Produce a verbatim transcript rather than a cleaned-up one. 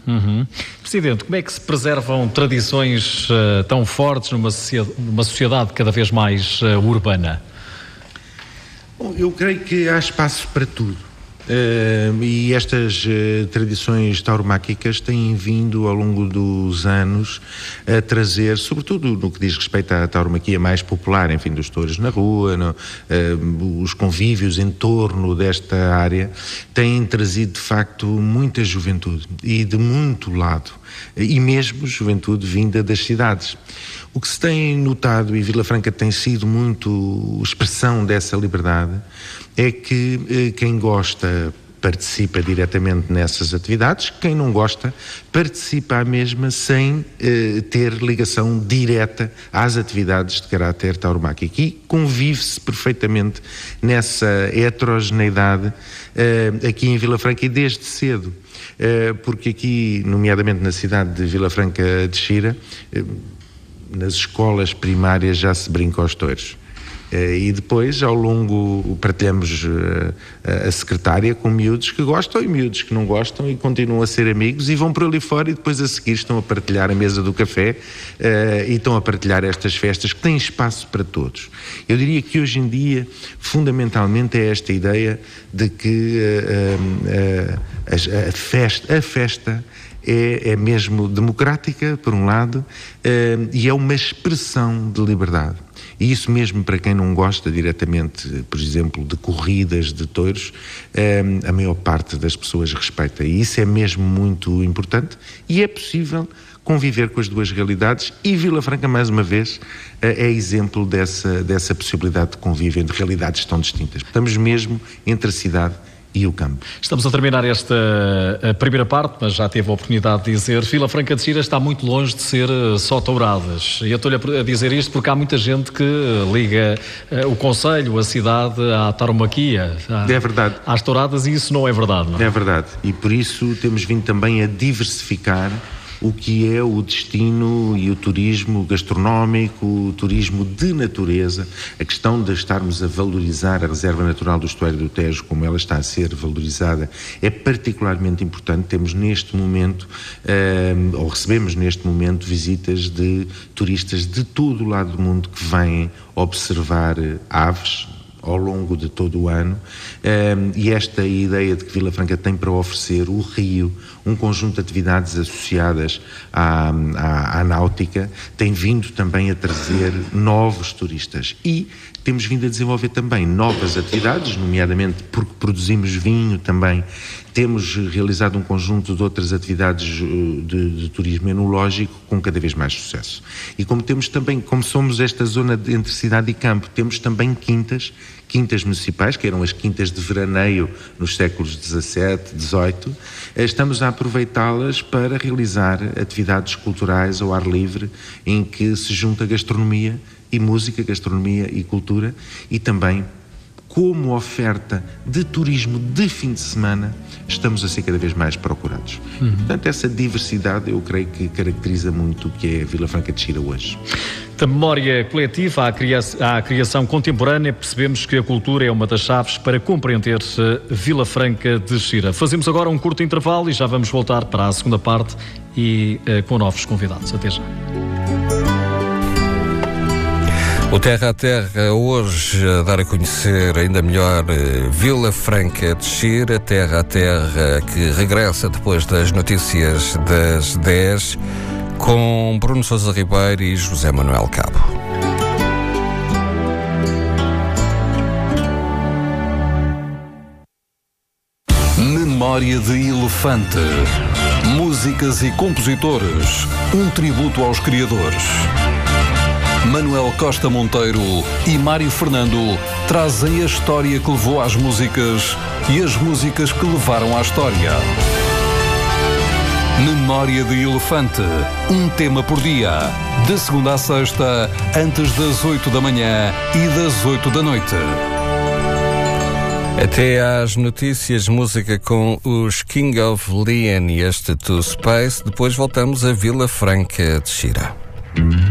Uhum. Presidente, como é que se preservam tradições uh, tão fortes numa sociedade, numa sociedade cada vez mais uh, urbana? Bom, eu creio que há espaço para tudo. Uh, e estas uh, tradições tauromáquicas têm vindo ao longo dos anos a trazer, sobretudo no que diz respeito à tauromaquia mais popular, enfim, dos touros na rua, no, uh, os convívios em torno desta área, têm trazido de facto muita juventude e de muito lado, e mesmo juventude vinda das cidades. O que se tem notado, e Vila Franca tem sido muito expressão dessa liberdade, é que eh, quem gosta participa diretamente nessas atividades, quem não gosta participa à mesma sem eh, ter ligação direta às atividades de caráter tauromáquico. E convive-se perfeitamente nessa heterogeneidade eh, aqui em Vila Franca e desde cedo. Eh, porque aqui, nomeadamente na cidade de Vila Franca de Xira, eh, nas escolas primárias já se brinca aos touros. E depois, ao longo, partilhamos a secretária com miúdos que gostam e miúdos que não gostam e continuam a ser amigos e vão por ali fora e depois a seguir estão a partilhar a mesa do café e estão a partilhar estas festas que têm espaço para todos. Eu diria que hoje em dia, fundamentalmente, é esta ideia de que a, a, a, a festa, a festa É, é mesmo democrática, por um lado, uh, e é uma expressão de liberdade. E isso mesmo para quem não gosta diretamente, por exemplo, de corridas de touros, uh, a maior parte das pessoas respeita. E isso é mesmo muito importante e é possível conviver com as duas realidades e Vila Franca, mais uma vez, uh, é exemplo dessa, dessa possibilidade de convívio entre realidades tão distintas. Estamos mesmo entre a cidade e o campo. Estamos a terminar esta a primeira parte, mas já teve a oportunidade de dizer Vila Franca de Xira está muito longe de ser só touradas. E eu estou-lhe a dizer isto porque há muita gente que liga uh, o concelho, a cidade, à tauromaquia, à, é verdade. às touradas, e isso não é verdade, não é? É verdade. E por isso temos vindo também a diversificar o que é o destino e o turismo gastronómico, o turismo de natureza, a questão de estarmos a valorizar a reserva natural do estuário do Tejo, como ela está a ser valorizada, é particularmente importante. Temos neste momento, uh, ou recebemos neste momento, visitas de turistas de todo o lado do mundo que vêm observar aves ao longo de todo o ano, um, e esta ideia de que Vila Franca tem para oferecer o Rio, um conjunto de atividades associadas à, à, à náutica, tem vindo também a trazer novos turistas. E temos vindo a desenvolver também novas atividades, nomeadamente porque produzimos vinho também. Temos realizado um conjunto de outras atividades de, de turismo enológico com cada vez mais sucesso. E como temos também, como somos esta zona de, entre cidade e campo, temos também quintas, quintas municipais, que eram as quintas de veraneio nos séculos dezassete, dezoito, estamos a aproveitá-las para realizar atividades culturais ao ar livre, em que se junta gastronomia e música, gastronomia e cultura, e também como oferta de turismo de fim de semana, estamos a ser cada vez mais procurados. Uhum. Portanto, essa diversidade eu creio que caracteriza muito o que é Vila Franca de Xira hoje. Da memória coletiva à criação, à criação contemporânea, percebemos que a cultura é uma das chaves para compreender Vila Franca de Xira. Fazemos agora um curto intervalo e já vamos voltar para a segunda parte e uh, com novos convidados. Até já. O Terra a Terra hoje a dar a conhecer ainda melhor Vila Franca de Xira, Terra a Terra que regressa depois das notícias das dez, com Bruno Sousa Ribeiro e José Manuel Cabo. Memória de Elefante. Músicas e compositores. Um tributo aos criadores. Manuel Costa Monteiro e Mário Fernando trazem a história que levou às músicas e as músicas que levaram à história. Memória de Elefante. Um tema por dia. De segunda à sexta, antes das oito da manhã e das oito da noite. Até às notícias, música com os King of Leon e este To Space. Depois voltamos a Vila Franca de Xira.